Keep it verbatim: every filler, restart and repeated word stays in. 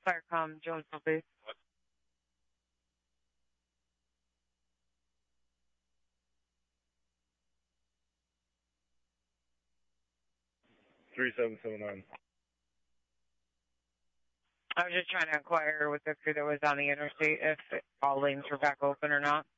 Firecom, Jonesville, please. three seven seven nine. I was just trying to inquire with the crew that was on the interstate if all lanes were back open or not.